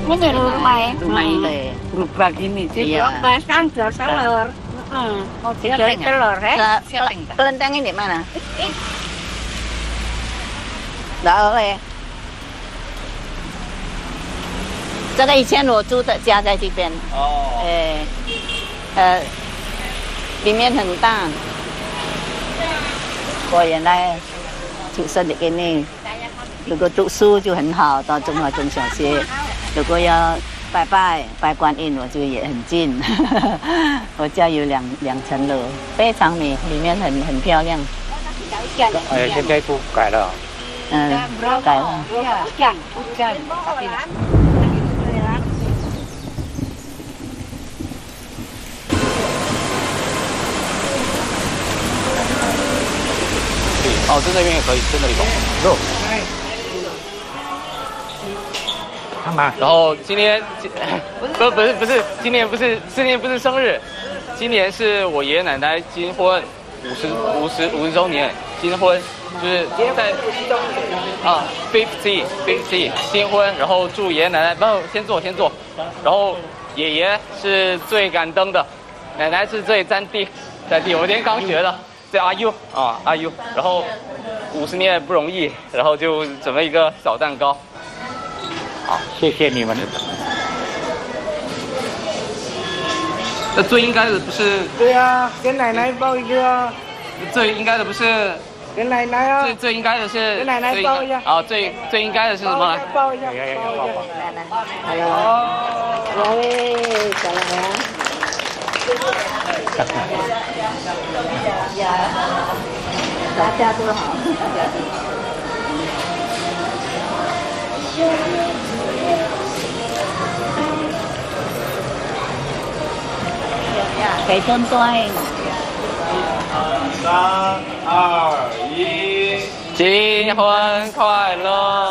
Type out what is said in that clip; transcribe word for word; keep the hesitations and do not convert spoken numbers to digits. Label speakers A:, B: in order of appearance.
A: Ini di rumah.
B: Rumah ini.
C: Gerobak ini, Cik.
B: Iya.
A: Pasang jual telur.
B: Oh,
A: Jual
B: siapa
A: telur, eh?
B: Siapa? Kelenteng ini mana? Nggak boleh. 这个以前我住的家在这边。哦。哎，呃，里面很大。我原来出生的给你，如果读书就很好，到中华中小学。如果要拜拜拜观音，我就也很近。我家有两两层楼，非常美，里面很很漂亮。
D: 哎，现在都改了。
B: 嗯，改了。
A: Hujan, hujan.
D: 哦，在那边也可以，在那里走。走。干嘛？然后今天，不不是不是，今年不是今年不是生日，今年是我爷爷奶奶金婚五十五十五十周年，金婚就是在啊 fifty fifty 金婚，然后祝爷爷奶奶，不先坐先坐，然后爷爷是最敢登的，奶奶是最占地占地，我今天刚学的。 这阿 U 啊阿 U， 然后五十年不容易，然后就准备一个小蛋糕。好，谢谢你们。那最应该的不是？
C: 对啊，给奶奶抱一个啊。
D: 最应该的不是？
C: 给奶奶啊。
D: 最最应该的是？
C: 给奶奶抱一下。
D: 啊，最最应该的是什么？
C: 抱一下，抱一下。
B: 奶奶，
A: 哎呦，喂，小娘。 呀，大家都好。给尊对。
D: 三二一，金婚快乐！